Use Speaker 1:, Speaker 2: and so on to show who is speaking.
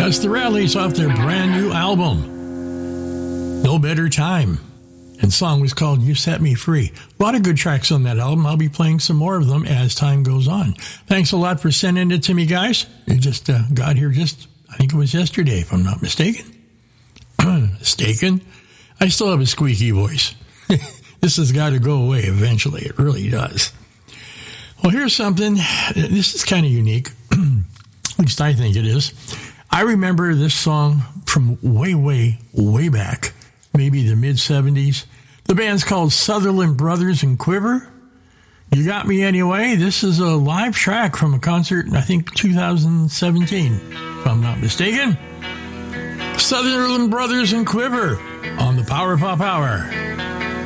Speaker 1: That's the Rallies off their brand new album, No Better Time. And the song was called You Set Me Free. A lot of good tracks on that album. I'll be playing some more of them as time goes on. Thanks a lot for sending it to me, guys. It just got here I think it was yesterday, if I'm not mistaken. Mistaken? I still have a squeaky voice. This has got to go away eventually. It really does. Well, here's something. This is kind of unique. At least I think it is. I remember this song from way, way, way back, maybe the mid-'70s. The band's called Sutherland Brothers and Quiver. You Got Me Anyway. This is a live track from a concert, I think 2017, if I'm not mistaken. Sutherland Brothers and Quiver on the Power Pop Hour.